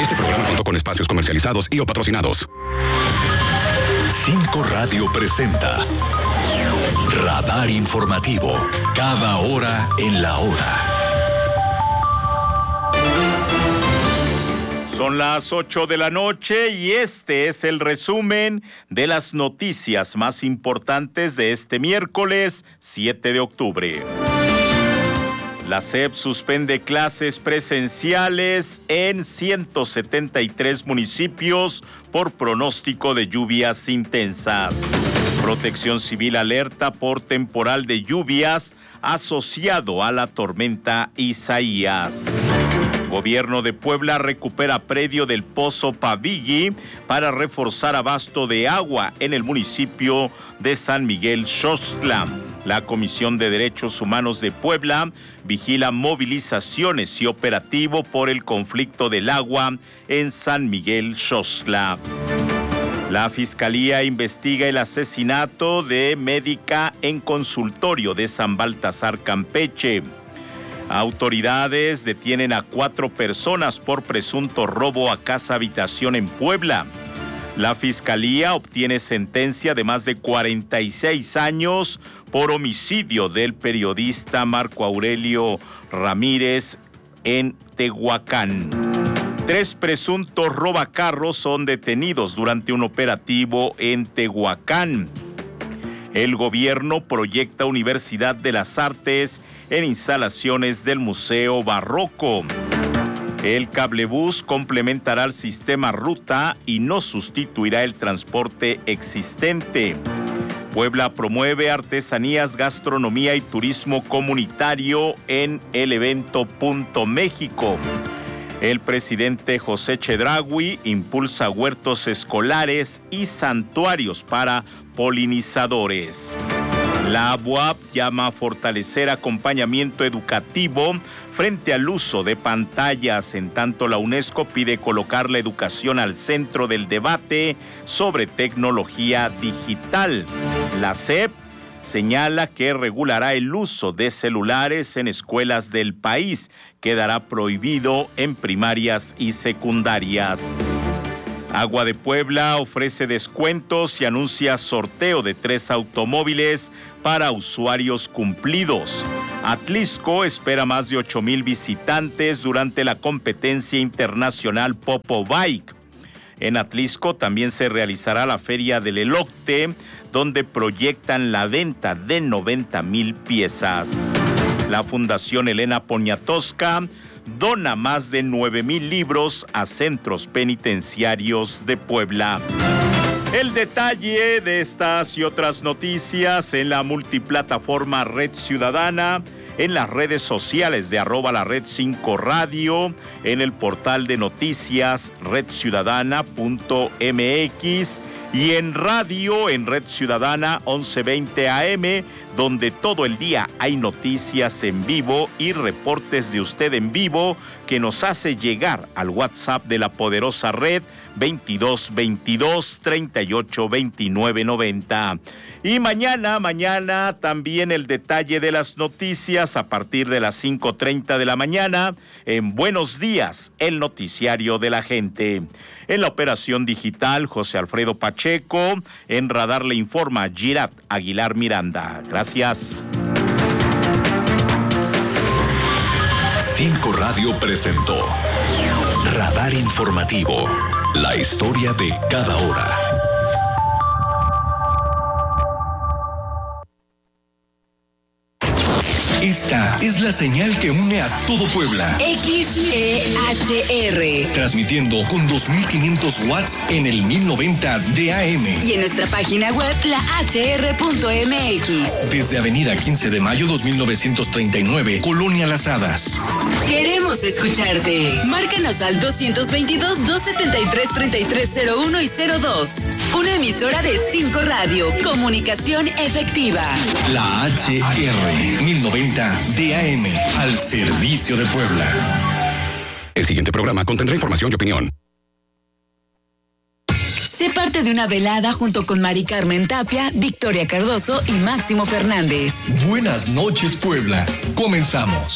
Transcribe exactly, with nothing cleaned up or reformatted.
Este programa contó con espacios comercializados y o patrocinados. Cinco Radio presenta Radar Informativo, cada hora en la hora. Son las ocho de la noche y este es el resumen de las noticias más importantes de este miércoles siete de octubre. La S E P suspende clases presenciales en ciento setenta y tres municipios por pronóstico de lluvias intensas. Protección Civil alerta por temporal de lluvias asociado a la tormenta Isaías. Gobierno de Puebla recupera predio del Pozo Pavigui para reforzar abasto de agua en el municipio de San Miguel Xochitl. La Comisión de Derechos Humanos de Puebla vigila movilizaciones y operativo por el conflicto del agua en San Miguel Xochitl. La Fiscalía investiga el asesinato de médica en consultorio de San Baltasar, Campeche. Autoridades detienen a cuatro personas por presunto robo a casa habitación en Puebla. La Fiscalía obtiene sentencia de más de cuarenta y seis años por homicidio del periodista Marco Aurelio Ramírez en Tehuacán. Tres presuntos robacarros son detenidos durante un operativo en Tehuacán. El gobierno proyecta Universidad de las Artes en instalaciones del Museo Barroco. El cablebús complementará el sistema ruta y no sustituirá el transporte existente. Puebla promueve artesanías, gastronomía y turismo comunitario en el evento Punto México. El presidente José Chedraui impulsa huertos escolares y santuarios para polinizadores. La A B U A P llama a fortalecer acompañamiento educativo frente al uso de pantallas. En tanto, la UNESCO pide colocar la educación al centro del debate sobre tecnología digital. La S E P señala que regulará el uso de celulares en escuelas del país. Quedará prohibido en primarias y secundarias. Agua de Puebla ofrece descuentos y anuncia sorteo de tres automóviles para usuarios cumplidos. Atlisco espera más de ocho mil visitantes durante la competencia internacional Popo Bike. En Atlisco también se realizará la Feria del Elote, donde proyectan la venta de noventa mil piezas. La Fundación Elena Poniatowska dona más de nueve mil libros a centros penitenciarios de Puebla. El detalle de estas y otras noticias en la multiplataforma Red Ciudadana, en las redes sociales de arroba la red cinco radio, en el portal de noticias red ciudadana punto m x y en radio en Red Ciudadana once veinte A M, donde todo el día hay noticias en vivo y reportes de usted en vivo que nos hace llegar al WhatsApp de la poderosa red veintidós veintidós treinta y ocho veintinueve noventa. Y mañana, mañana también el detalle de las noticias a partir de las cinco treinta de la mañana en Buenos Días, el noticiario de la gente. En la operación digital, José Alfredo Pacheco. En Radar le informa Girat Aguilar Miranda. Gracias. Cinco Radio presentó Radar Informativo, la historia de cada hora. Esta es la señal que une a todo Puebla. X E H R. Transmitiendo con dos mil quinientos watts en el mil noventa de A M. Y en nuestra página web, la h r punto m x. Desde Avenida quince de mayo dos mil novecientos treinta y nueve, Colonia Las Hadas. Queremos escucharte. Márcanos al doscientos veintidós, doscientos setenta y tres, treinta y tres cero uno y cero dos. Una emisora de cinco Radio. Comunicación efectiva. La H R mil noventa de A M, al servicio de Puebla. El siguiente programa contendrá información y opinión. Sé parte de una velada junto con Mari Carmen Tapia, Victoria Cardoso y Máximo Fernández. Buenas noches, Puebla. Comenzamos.